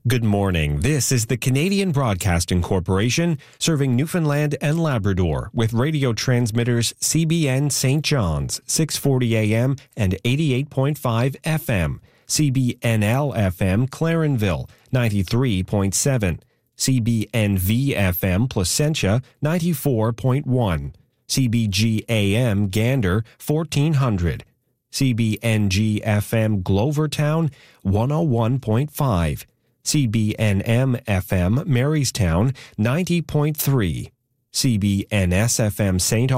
Good morning. This is the Canadian Broadcasting Corporation, serving Newfoundland and Labrador with radio transmitters CBN St. John's, 640 AM and 88.5 FM, CBNL FM Clarenville, 93.7, CBNV FM Placentia, 94.1, CBG AM Gander, 1400, CBNG FM Glovertown, 101.5, CBNM FM Marystown, 90.3, CBNS FM St.